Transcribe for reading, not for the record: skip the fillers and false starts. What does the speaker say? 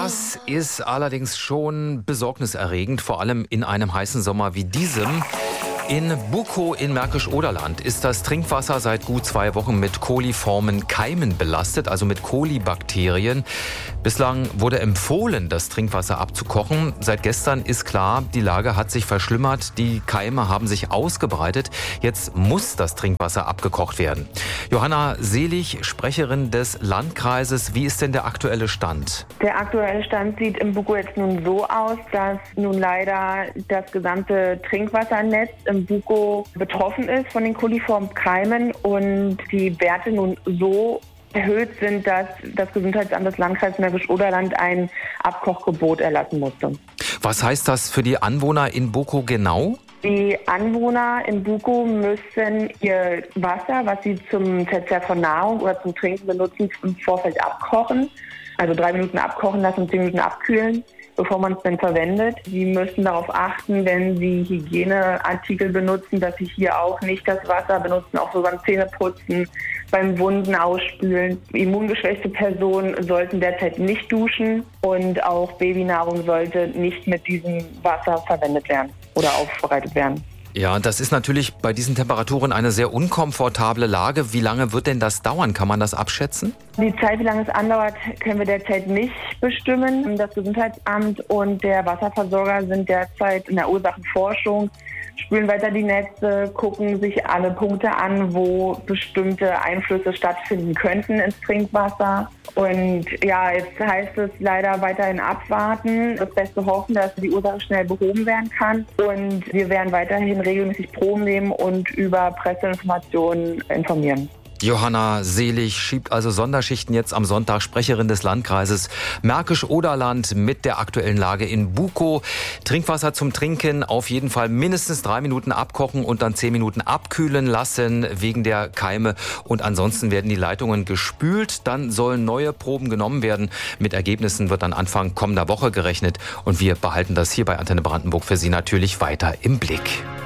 Das ist allerdings schon besorgniserregend, vor allem in einem heißen Sommer wie diesem. In Bukow in Märkisch-Oderland ist das Trinkwasser seit gut 2 Wochen mit koliformen Keimen belastet, also mit Kolibakterien. Bislang wurde empfohlen, das Trinkwasser abzukochen. Seit gestern ist klar, die Lage hat sich verschlimmert, die Keime haben sich ausgebreitet. Jetzt muss das Trinkwasser abgekocht werden. Johanna Selig, Sprecherin des Landkreises, wie ist denn der aktuelle Stand? Der aktuelle Stand sieht in Bukow jetzt nun so aus, dass nun leider das gesamte Trinkwassernetz in Bukow betroffen ist von den koliformen Keimen und die Werte nun so erhöht sind, dass das Gesundheitsamt des Landkreises Märkisch-Oderland ein Abkochgebot erlassen musste. Was heißt das für die Anwohner in Bukow genau? Die Anwohner in Bukow müssen ihr Wasser, was sie zum Verzehr von Nahrung oder zum Trinken benutzen, im Vorfeld abkochen. Also 3 Minuten abkochen lassen und 10 Minuten abkühlen, bevor man es dann verwendet. Sie müssen darauf achten, wenn Sie Hygieneartikel benutzen, dass Sie hier auch nicht das Wasser benutzen, auch so beim Zähneputzen, beim Wunden ausspülen. Immungeschwächte Personen sollten derzeit nicht duschen und auch Babynahrung sollte nicht mit diesem Wasser verwendet werden oder aufbereitet werden. Ja, das ist natürlich bei diesen Temperaturen eine sehr unkomfortable Lage. Wie lange wird denn das dauern? Kann man das abschätzen? Die Zeit, wie lange es andauert, können wir derzeit nicht bestimmen. Das Gesundheitsamt und der Wasserversorger sind derzeit in der Ursachenforschung, spülen weiter die Netze, gucken sich alle Punkte an, wo bestimmte Einflüsse stattfinden könnten ins Trinkwasser. Und ja, jetzt heißt es leider weiterhin abwarten, das Beste hoffen, dass die Ursache schnell behoben werden kann. Und wir werden weiterhin regelmäßig Proben nehmen und über Presseinformationen informieren. Johanna Selig schiebt also Sonderschichten jetzt am Sonntag, Sprecherin des Landkreises Märkisch-Oderland mit der aktuellen Lage in Bukow. Trinkwasser zum Trinken auf jeden Fall mindestens 3 Minuten abkochen und dann 10 Minuten abkühlen lassen wegen der Keime. Und ansonsten werden die Leitungen gespült. Dann sollen neue Proben genommen werden. Mit Ergebnissen wird dann Anfang kommender Woche gerechnet. Und wir behalten das hier bei Antenne Brandenburg für Sie natürlich weiter im Blick.